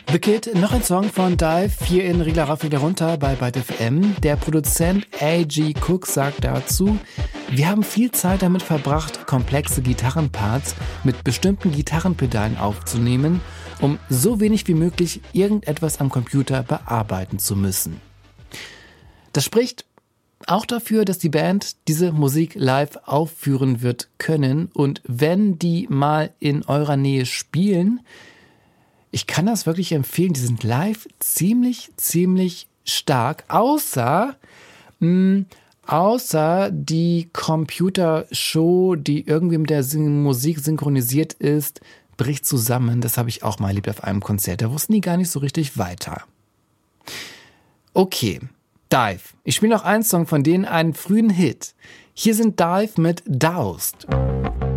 The Kid, noch ein Song von Dive, hier in Regler rauf, Regler runter bei Byte FM. Der Produzent A.G. Cook sagt dazu: Wir haben viel Zeit damit verbracht, komplexe Gitarrenparts mit bestimmten Gitarrenpedalen aufzunehmen, um so wenig wie möglich irgendetwas am Computer bearbeiten zu müssen. Das spricht auch dafür, dass die Band diese Musik live aufführen wird können, und wenn die mal in eurer Nähe spielen, ich kann das wirklich empfehlen, die sind live ziemlich stark, außer die Computershow, die irgendwie mit der Musik synchronisiert ist, bricht zusammen. Das habe ich auch mal erlebt auf einem Konzert, da wussten die gar nicht so richtig weiter. Okay, Dive. Ich spiele noch einen Song von denen, einen frühen Hit. Hier sind Dive mit Doused.